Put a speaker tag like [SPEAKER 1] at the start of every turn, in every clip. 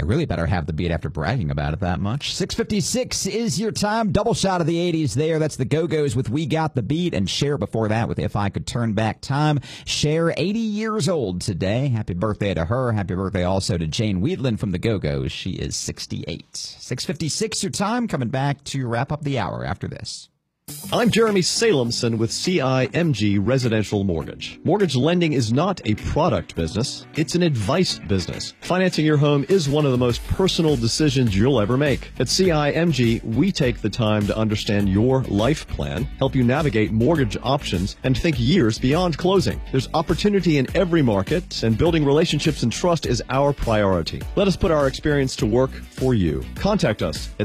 [SPEAKER 1] They really better have the beat after bragging about it that much. 6:56 is your time. Double shot of the 80s there. That's the Go-Go's with We Got the Beat, and Cher before that with If I Could Turn Back Time. Cher, 80 years old today. Happy birthday to her. Happy birthday also to Jane Weedland from the Go-Go's. She is 68. 6:56 your time. Coming back to wrap up the hour after this.
[SPEAKER 2] I'm Jeremy Salemson with CIMG Residential Mortgage. Mortgage lending is not a product business, it's an advice business. Financing your home is one of the most personal decisions you'll ever make. At CIMG, we take the time to understand your life plan, help you navigate mortgage options, and think years beyond closing. There's opportunity in every market, and building relationships and trust is our priority. Let us put our experience to work for you. Contact us at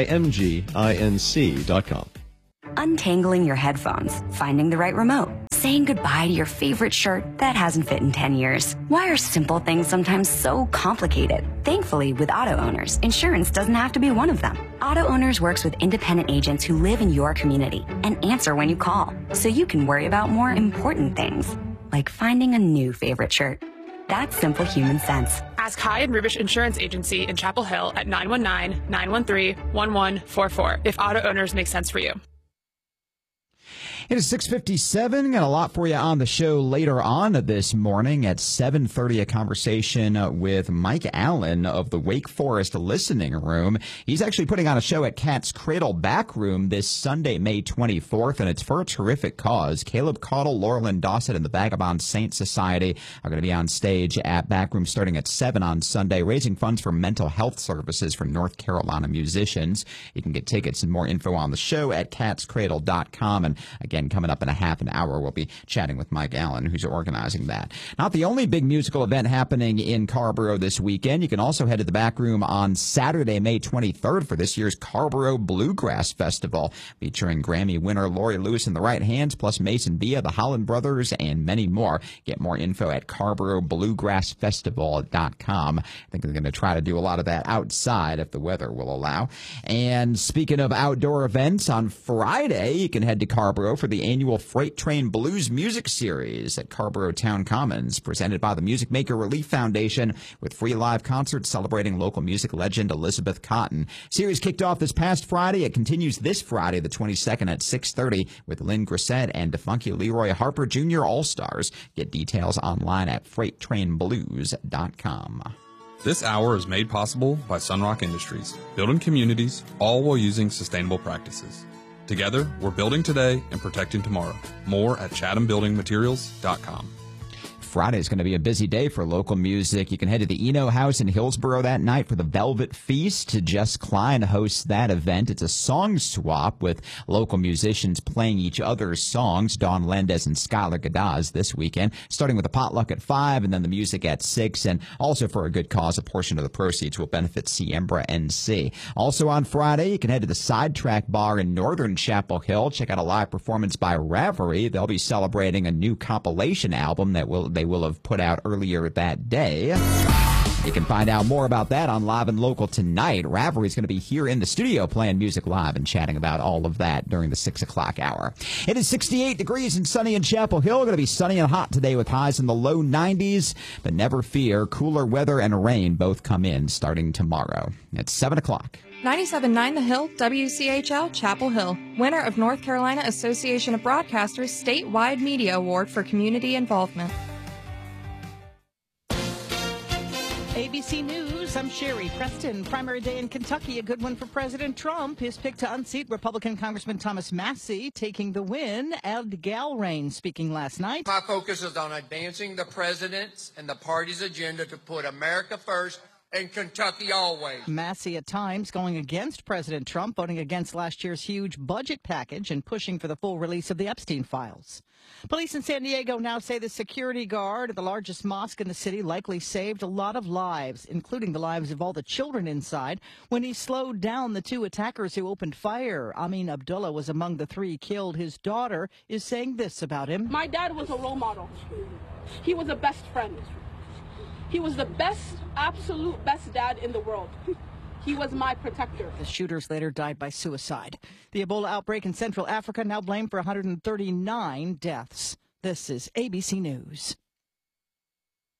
[SPEAKER 2] CIMGINC.com.
[SPEAKER 3] Untangling your headphones, finding the right remote, saying goodbye to your favorite shirt that hasn't fit in 10 years. Why are simple things sometimes so complicated? Thankfully, with Auto Owners, insurance doesn't have to be one of them. Auto Owners works with independent agents who live in your community and answer when you call, so you can worry about more important things, like finding a new favorite shirt. That's simple human sense.
[SPEAKER 4] Ask High and Rubish Insurance Agency in Chapel Hill at 919-913-1144 if Auto Owners make sense for you.
[SPEAKER 1] It is 6:57. Got a lot for you on the show later on this morning at 7:30. A conversation with Mike Allen of the Wake Forest Listening Room. He's actually putting on a show at Cat's Cradle Backroom this Sunday, May 24th, and it's for a terrific cause. Caleb Caudle, Laurelyn Dawson, and the Vagabond Saint Society are going to be on stage at Backroom starting at 7 on Sunday, raising funds for mental health services for North Carolina musicians. You can get tickets and more info on the show at catscradle.com. And again, coming up in a half an hour, we'll be chatting with Mike Allen, who's organizing that. Not the only big musical event happening in Carrboro this weekend. You can also head to the Back Room on Saturday, May 23rd for this year's Carrboro Bluegrass Festival, featuring Grammy winner Lori Lewis and the Right Hands, plus Mason Villa, the Holland Brothers, and many more. Get more info at CarrboroBluegrassFestival.com. I think they're going to try to do a lot of that outside if the weather will allow. And speaking of outdoor events, on Friday, you can head to Carrboro for the annual Freight Train Blues Music Series at Carrboro Town Commons, presented by the Music Maker Relief Foundation, with free live concerts celebrating local music legend Elizabeth Cotton. Series kicked off this past Friday. It continues this Friday, the 22nd at 6:30 with Lynn Grissett and Defunky Leroy Harper Jr. All-Stars. Get details online at FreightTrainBlues.com.
[SPEAKER 5] This hour is made possible by Sunrock Industries, building communities, all while using sustainable practices. Together, we're building today and protecting tomorrow. More at ChathamBuildingMaterials.com.
[SPEAKER 1] Friday is going to be a busy day for local music. You can head to the Eno House in Hillsboro that night for the Velvet Feast. Jess Klein hosts that event. It's a song swap with local musicians playing each other's songs. Dawn Lendez and Skylar Gadaz this weekend, starting with a potluck at 5 and then the music at 6. And also for a good cause, a portion of the proceeds will benefit Siembra NC. Also on Friday, you can head to the Sidetrack Bar in Northern Chapel Hill. Check out a live performance by Ravery. They'll be celebrating a new compilation album that they will have put out earlier that day. You can find out more about that on Live and Local tonight. Ravery is going to be here in the studio playing music live and chatting about all of that during the 6 o'clock hour. It is 68 degrees and sunny in Chapel Hill. Going to be sunny and hot today with highs in the low 90s. But never fear, cooler weather and rain both come in starting tomorrow. It's 7 o'clock.
[SPEAKER 6] 97.9 The Hill, WCHL, Chapel Hill. Winner of North Carolina Association of Broadcasters Statewide Media Award for Community Involvement.
[SPEAKER 7] ABC News, I'm Sherry Preston. Primary day in Kentucky, a good one for President Trump. His pick to unseat Republican Congressman Thomas Massie taking the win. Ed Galrain speaking last night.
[SPEAKER 8] My focus is on advancing the president's and the party's agenda to put America first and Kentucky always.
[SPEAKER 7] Massie at times going against President Trump, voting against last year's huge budget package and pushing for the full release of the Epstein files. Police in San Diego now say the security guard at the largest mosque in the city likely saved a lot of lives, including the lives of all the children inside, when he slowed down the 2 attackers who opened fire. Amin Abdullah was among the 3 killed. His daughter is saying this about him.
[SPEAKER 9] My dad was a role model. He was a best friend. He was the best, absolute best dad in the world. He was my protector.
[SPEAKER 7] The shooters later died by suicide. The Ebola outbreak in Central Africa now blamed for 139 deaths. This is ABC News.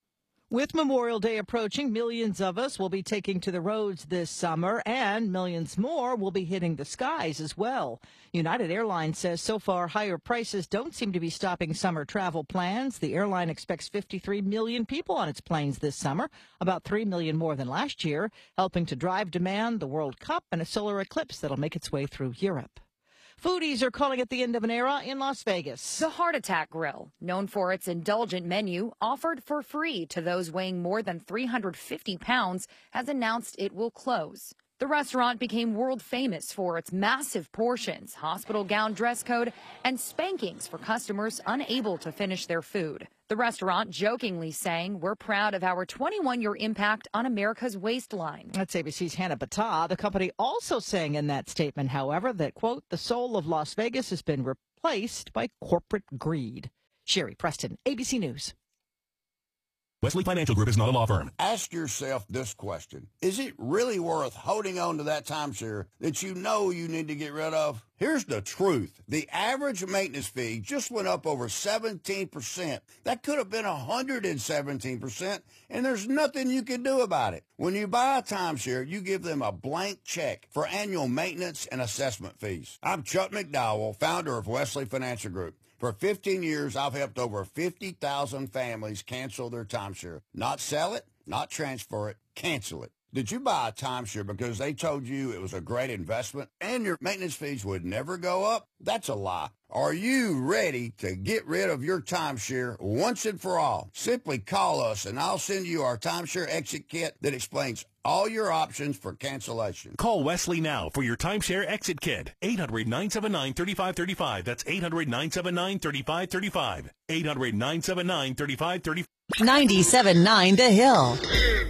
[SPEAKER 7] With Memorial Day approaching, millions of us will be taking to the roads this summer, and millions more will be hitting the skies as well. United Airlines says so far higher prices don't seem to be stopping summer travel plans. The airline expects 53 million people on its planes this summer, about 3 million more than last year, helping to drive demand, the World Cup, and a solar eclipse that'll make its way through Europe. Foodies are calling it the end of an era in Las Vegas.
[SPEAKER 10] The Heart Attack Grill, known for its indulgent menu, offered for free to those weighing more than 350 pounds, has announced it will close. The restaurant became world famous for its massive portions, hospital gown dress code, and spankings for customers unable to finish their food. The restaurant jokingly saying, "We're proud of our 21-year impact on America's waistline."
[SPEAKER 7] That's ABC's Hannah Battah. The company also saying in that statement, however, that, quote, the soul of Las Vegas has been replaced by corporate greed. Sherry Preston, ABC News.
[SPEAKER 11] Wesley Financial Group is not a law firm.
[SPEAKER 12] Ask yourself this question. Is it really worth holding on to that timeshare that you know you need to get rid of? Here's the truth. The average maintenance fee just went up over 17%. That could have been 117%, and there's nothing you can do about it. When you buy a timeshare, you give them a blank check for annual maintenance and assessment fees. I'm Chuck McDowell, founder of Wesley Financial Group. For 15 years, I've helped over 50,000 families cancel their timeshare. Not sell it, not transfer it, cancel it. Did you buy a timeshare because they told you it was a great investment and your maintenance fees would never go up? That's a lie. Are you ready to get rid of your timeshare once and for all? Simply call us and I'll send you our timeshare exit kit that explains all your options for cancellation.
[SPEAKER 11] Call Wesley now for your timeshare exit kit. 800-979-3535. That's 800-979-3535. 800-979-3535.
[SPEAKER 13] 97.9 The Hill.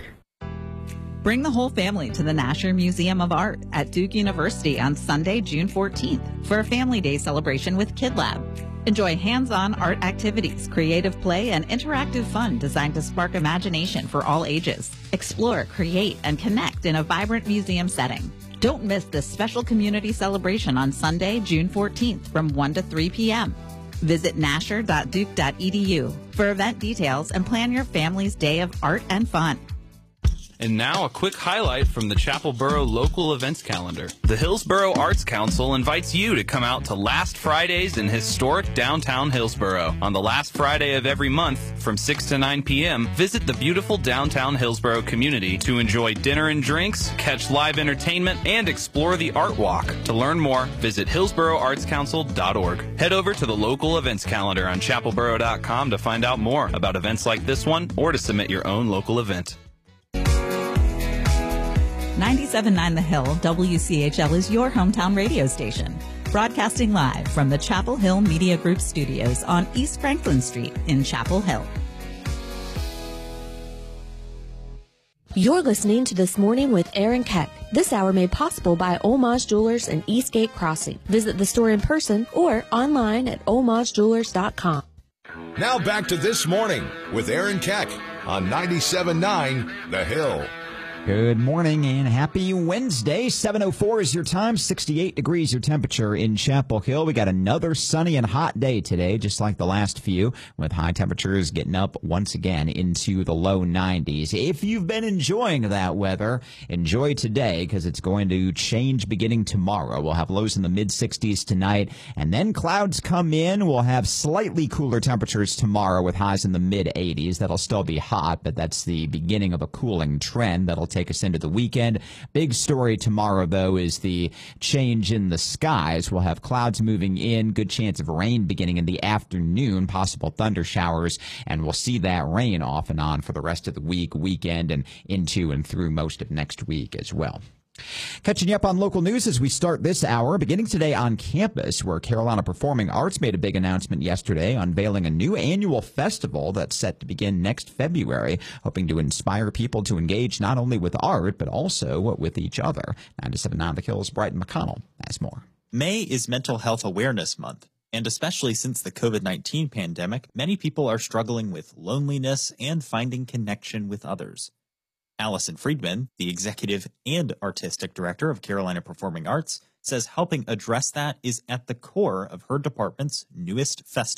[SPEAKER 14] Bring the whole family to the Nasher Museum of Art at Duke University on Sunday, June 14th for a Family Day celebration with Kid Lab. Enjoy hands-on art activities, creative play, and interactive fun designed to spark imagination for all ages. Explore, create, and connect in a vibrant museum setting. Don't miss this special community celebration on Sunday, June 14th from 1 to 3 p.m. Visit nasher.duke.edu for event details and plan your family's day of art and fun.
[SPEAKER 15] And now a quick highlight from the Chapel Borough local events calendar. The Hillsborough Arts Council invites you to come out to Last Fridays in historic downtown Hillsborough. On the last Friday of every month from 6 to 9 p.m., visit the beautiful downtown Hillsborough community to enjoy dinner and drinks, catch live entertainment, and explore the Art Walk. To learn more, visit hillsboroughartscouncil.org. Head over to the local events calendar on chapelborough.com to find out more about events like this one or to submit your own local event.
[SPEAKER 14] 97.9 The Hill, WCHL is your hometown radio station. Broadcasting live from the Chapel Hill Media Group studios on East Franklin Street in Chapel Hill.
[SPEAKER 16] You're listening to This Morning with Aaron Keck. This hour made possible by Olmaz Jewelers and Eastgate Crossing. Visit the store in person or online at olmazjewelers.com.
[SPEAKER 17] Now back to This Morning with Aaron Keck on 97.9 The Hill.
[SPEAKER 1] Good morning and happy Wednesday. 7:04 is your time. 68 degrees your temperature in Chapel Hill. We got another sunny and hot day today, just like the last few, with high temperatures getting up once again into the low 90s. If you've been enjoying that weather, enjoy today because it's going to change beginning tomorrow. We'll have lows in the mid-60s tonight, and then clouds come in. We'll have slightly cooler temperatures tomorrow with highs in the mid-80s. That'll still be hot, but that's the beginning of a cooling trend that'll take us into the weekend. Big story tomorrow, though, is the change in the skies. We'll have clouds moving in, good chance of rain beginning in the afternoon, possible thunder showers, and we'll see that rain off and on for the rest of the week, weekend, and into and through most of next week as well. Catching you up on local news as we start this hour, beginning today on campus, where Carolina Performing Arts made a big announcement yesterday, unveiling a new annual festival that's set to begin next February, hoping to inspire people to engage not only with art, but also with each other. 97.9 The Hill's Brighton McConnell has more.
[SPEAKER 18] May is Mental Health Awareness Month, and especially since the COVID-19 pandemic, many people are struggling with loneliness and finding connection with others. Allison Friedman, the executive and artistic director of Carolina Performing Arts, says helping address that is at the core of her department's newest festival.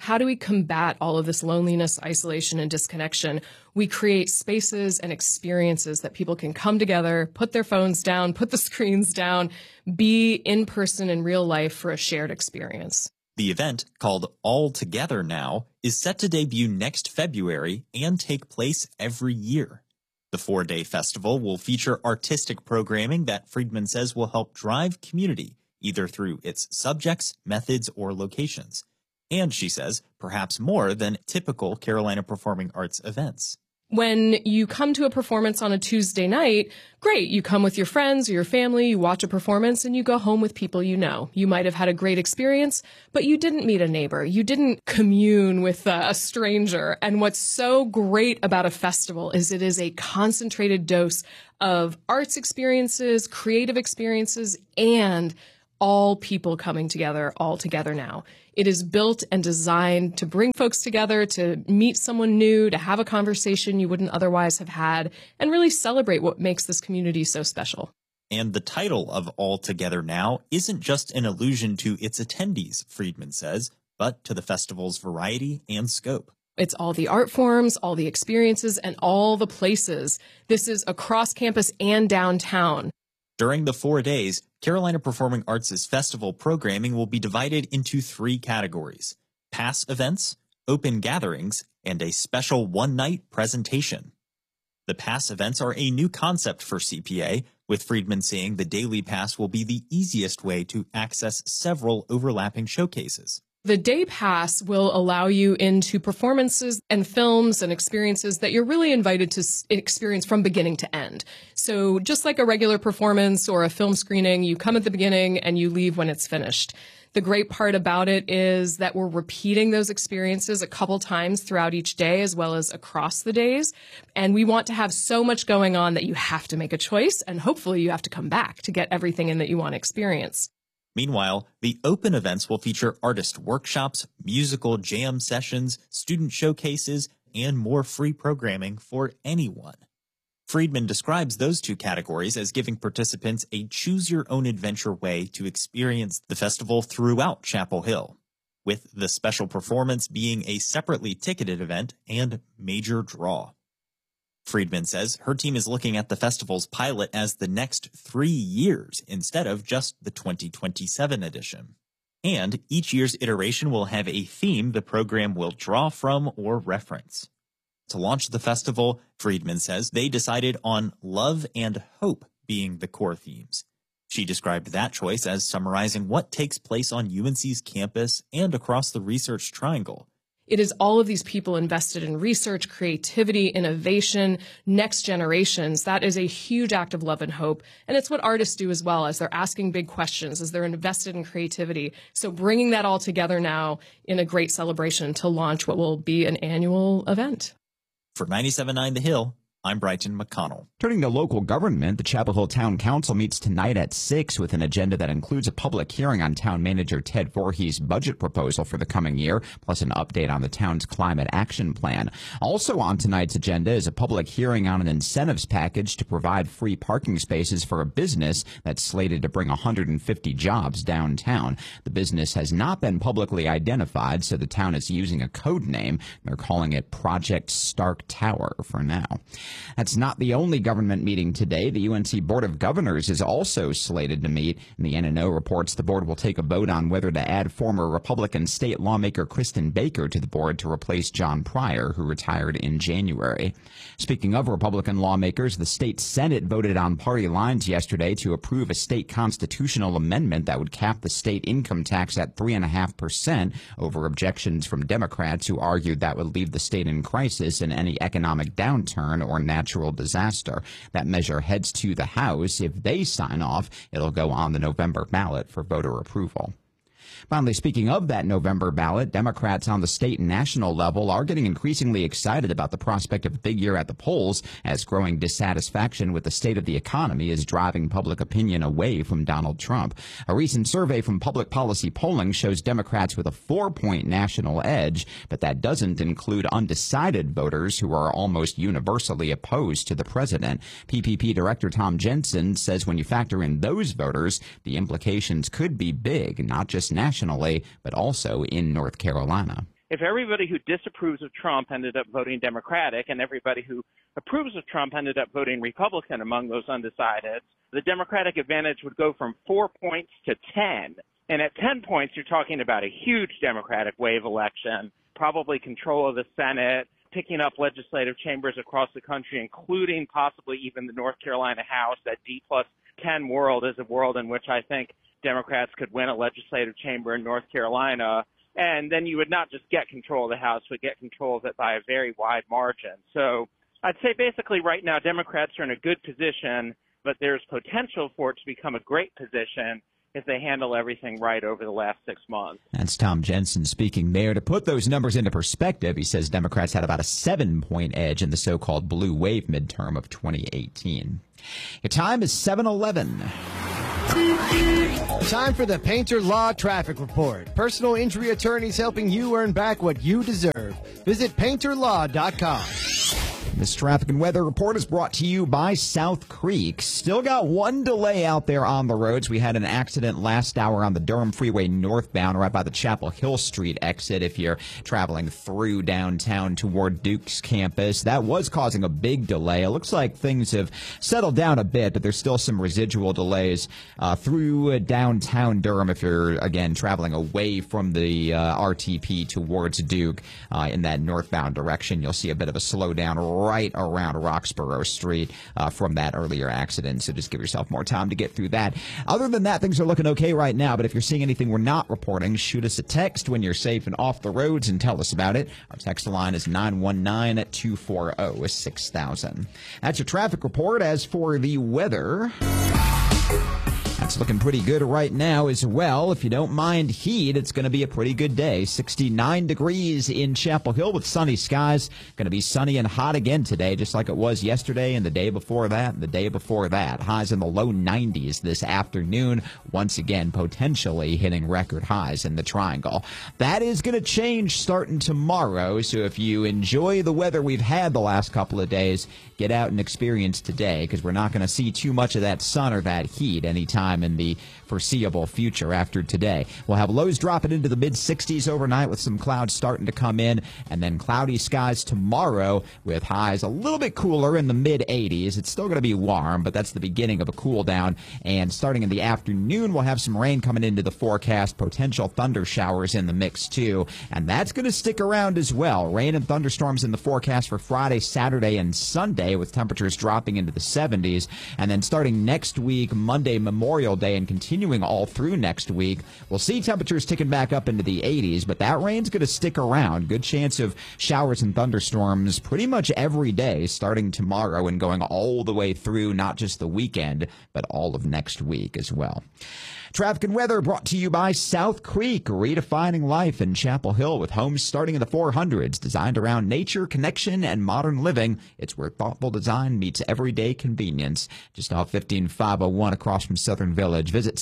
[SPEAKER 19] How do we combat all of this loneliness, isolation, and disconnection? We create spaces and experiences that people can come together, put their phones down, put the screens down, be in person in real life for a shared experience.
[SPEAKER 18] The event, called All Together Now, is set to debut next February and take place every year. The 4-day festival will feature artistic programming that Friedman says will help drive community, either through its subjects, methods, or locations. And, she says, perhaps more than typical Carolina Performing Arts events.
[SPEAKER 19] When you come to a performance on a Tuesday night, great. You come with your friends or your family, you watch a performance, and you go home with people you know. You might have had a great experience, but you didn't meet a neighbor. You didn't commune with a stranger. And what's so great about a festival is it is a concentrated dose of arts experiences, creative experiences, and all people coming together, all together now. It is built and designed to bring folks together, to meet someone new, to have a conversation you wouldn't otherwise have had, and really celebrate what makes this community so special.
[SPEAKER 18] And the title of All Together Now isn't just an allusion to its attendees, Friedman says, but to the festival's variety and scope.
[SPEAKER 19] It's all the art forms, all the experiences, and all the places. This is across campus and downtown.
[SPEAKER 18] During the 4 days, Carolina Performing Arts' festival programming will be divided into 3 categories: pass events, open gatherings, and a special one-night presentation. The pass events are a new concept for CPA, with Friedman saying the daily pass will be the easiest way to access several overlapping showcases.
[SPEAKER 19] The day pass will allow you into performances and films and experiences that you're really invited to experience from beginning to end. So just like a regular performance or a film screening, you come at the beginning and you leave when it's finished. The great part about it is that we're repeating those experiences a couple times throughout each day as well as across the days. And we want to have so much going on that you have to make a choice, and hopefully you have to come back to get everything in that you want to experience.
[SPEAKER 18] Meanwhile, the open events will feature artist workshops, musical jam sessions, student showcases, and more free programming for anyone. Friedman describes those 2 categories as giving participants a choose-your-own-adventure way to experience the festival throughout Chapel Hill, with the special performance being a separately ticketed event and major draw. Friedman says her team is looking at the festival's pilot as the next 3 years instead of just the 2027 edition. And each year's iteration will have a theme the program will draw from or reference. To launch the festival, Friedman says they decided on love and hope being the core themes. She described that choice as summarizing what takes place on UNC's campus and across the Research Triangle.
[SPEAKER 19] It is all of these people invested in research, creativity, innovation, next generations. That is a huge act of love and hope. And it's what artists do as well, as they're asking big questions, as they're invested in creativity. So bringing that all together now in a great celebration to launch what will be an annual event.
[SPEAKER 18] For 97.9 The Hill, I'm Brighton McConnell.
[SPEAKER 1] Turning to local government, the Chapel Hill Town Council meets tonight at 6 with an agenda that includes a public hearing on Town Manager Ted Voorhees' budget proposal for the coming year, plus an update on the town's climate action plan. Also on tonight's agenda is a public hearing on an incentives package to provide free parking spaces for a business that's slated to bring 150 jobs downtown. The business has not been publicly identified, so the town is using a code name. They're calling it Project Stark Tower for now. That's not the only government meeting today. The UNC Board of Governors is also slated to meet, and the NNO reports the board will take a vote on whether to add former Republican state lawmaker Kristen Baker to the board to replace John Pryor, who retired in January. Speaking of Republican lawmakers, the state Senate voted on party lines yesterday to approve a state constitutional amendment that would cap the state income tax at 3.5% over objections from Democrats who argued that would leave the state in crisis in any economic downturn or natural disaster. That measure heads to the House. If they sign off, it'll go on the November ballot for voter approval. Finally, speaking of that November ballot, Democrats on the state and national level are getting increasingly excited about the prospect of a big year at the polls, as growing dissatisfaction with the state of the economy is driving public opinion away from Donald Trump. A recent survey from Public Policy Polling shows Democrats with a 4-point national edge, but that doesn't include undecided voters who are almost universally opposed to the president. PPP Director Tom Jensen says when you factor in those voters, the implications could be big, not just nationally, but also in North Carolina.
[SPEAKER 20] if everybody who disapproves of Trump ended up voting Democratic and everybody who approves of Trump ended up voting Republican among those undecideds, the Democratic advantage would go from 4 points to 10. And at 10 points, you're talking about a huge Democratic wave election, probably control of the Senate, picking up legislative chambers across the country, including possibly even the North Carolina House. That D+10 world is a world in which I think Democrats could win a legislative chamber in North Carolina. And then you would not just get control of the House, but get control of it by a very wide margin. So I'd say basically right now Democrats are in a good position, but there's potential for it to become a great position if they handle everything right over the last 6 months.
[SPEAKER 1] That's Tom Jensen speaking there. To put those numbers into perspective, he says Democrats had about a 7-point edge in the so-called blue wave midterm of 2018. Your time is 7:11.
[SPEAKER 21] Time for the Painter Law Traffic Report. Personal injury attorneys helping you earn back what you deserve. Visit painterlaw.com.
[SPEAKER 1] This traffic and weather report is brought to you by South Creek. Still got one delay out there on the roads. We had an accident last hour on the Durham Freeway northbound right by the Chapel Hill Street exit if you're traveling through downtown toward Duke's campus. That was causing a big delay. It looks like things have settled down a bit, but there's still some residual delays through downtown Durham if you're, again, traveling away from the RTP towards Duke in that northbound direction. You'll see a bit of a slowdown right around Roxborough Street from that earlier accident. So just give yourself more time to get through that. Other than that, things are looking okay right now. But if you're seeing anything we're not reporting, shoot us a text when you're safe and off the roads and tell us about it. Our text line is 919-240-6000. That's your traffic report. As for the weather, it's looking pretty good right now as well. If you don't mind heat, it's going to be a pretty good day. 69 degrees in Chapel Hill with sunny skies. Going to be sunny and hot again today, just like it was yesterday and the day before that and the day before that. Highs in the low 90s this afternoon. Once again, potentially hitting record highs in the Triangle. That is going to change starting tomorrow. So if you enjoy the weather we've had the last couple of days, get out and experience today, because we're not going to see too much of that sun or that heat anytime in the foreseeable future after today. We'll have lows dropping into the mid-60s overnight with some clouds starting to come in, and then cloudy skies tomorrow with highs a little bit cooler in the mid-80s. It's still going to be warm, but that's the beginning of a cool down. And starting in the afternoon, we'll have some rain coming into the forecast, potential thunder showers in the mix too, and that's going to stick around as well. Rain and thunderstorms in the forecast for Friday, Saturday, and Sunday, with temperatures dropping into the 70s. And then starting next week, Monday, Memorial Day, and continuing all through next week, we'll see temperatures ticking back up into the 80s, but that rain's going to stick around. Good chance of showers and thunderstorms pretty much every day starting tomorrow and going all the way through not just the weekend, but all of next week as well. Traffic and weather brought to you by South Creek, redefining life in Chapel Hill with homes starting in the 400s, designed around nature, connection, and modern living. It's where thoughtful design meets everyday convenience. Just off 15501 across from Southern Village. Visit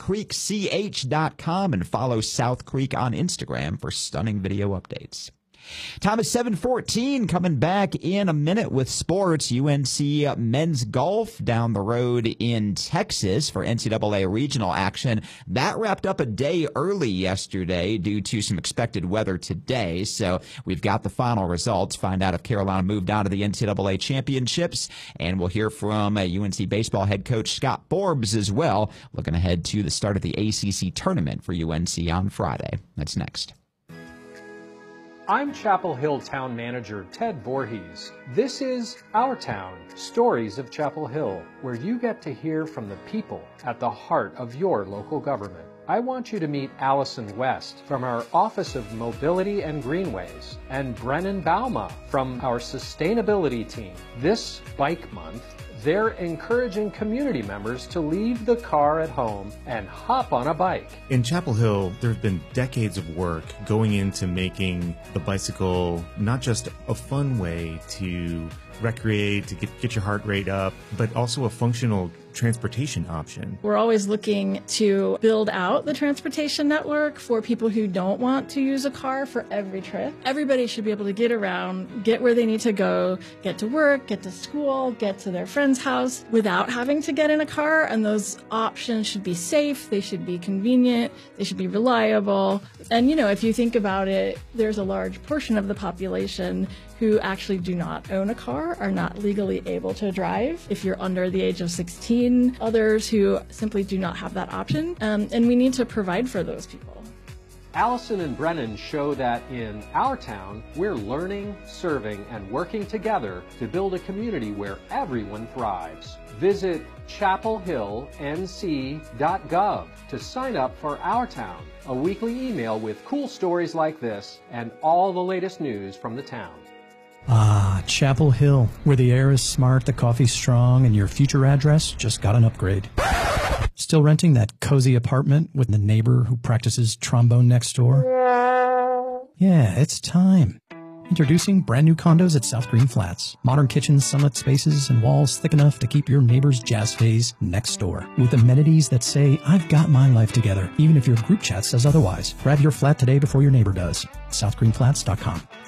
[SPEAKER 1] SouthCreekCH.com and follow South Creek on Instagram for stunning video updates. Time is 7:14. Coming back in a minute with sports. UNC men's golf down the road in Texas for NCAA regional action. That wrapped up a day early yesterday due to some expected weather today. So we've got the final results. Find out if Carolina moved on to the NCAA championships. And we'll hear from UNC baseball head coach Scott Forbes as well, looking ahead to the start of the ACC tournament for UNC on Friday. That's next.
[SPEAKER 22] I'm Chapel Hill Town Manager Ted Voorhees. This is Our Town, Stories of Chapel Hill, where you get to hear from the people at the heart of your local government. I want you to meet Allison West from our Office of Mobility and Greenways and Brennan Bauma from our Sustainability team. This Bike Month, they're encouraging community members to leave the car at home and hop on a bike.
[SPEAKER 23] In Chapel Hill, there have been decades of work going into making the bicycle not just a fun way to recreate, to get your heart rate up, but also a functional transportation option.
[SPEAKER 2] We're always looking to build out the transportation network for people who don't want to use a car for every trip. Everybody should be able to get around, get where they need to go, get to work, get to school, get to their friend's house without having to get in a car. And those options should be safe, they should be convenient, they should be reliable. And, if you think about it, there's a large portion of the population who actually do not own a car, are not legally able to drive if you're under the age of 16, others who simply do not have that option, and we need to provide for those people.
[SPEAKER 22] Allison and Brennan show that in our town, we're learning, serving, and working together to build a community where everyone thrives. Visit chapelhillnc.gov to sign up for Our Town, a weekly email with cool stories like this and all the latest news from the town.
[SPEAKER 3] Ah, Chapel Hill, where the air is smart, the coffee's strong, and your future address just got an upgrade. Still renting that cozy apartment with the neighbor who practices trombone next door? Yeah, it's time. Introducing brand new condos at South Green Flats. Modern kitchens, sunlit spaces, and walls thick enough to keep your neighbor's jazz phase next door. With amenities that say, I've got my life together, even if your group chat says otherwise. Grab your flat today before your neighbor does. SouthGreenFlats.com.